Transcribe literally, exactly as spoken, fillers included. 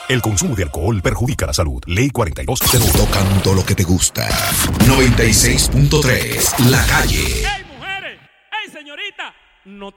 El consumo de alcohol perjudica la salud. Ley cuarenta y dos. Tocando lo que te gusta. noventa y seis punto tres, La Calle. ¡Ey, mujeres! ¡Ey, señorita! No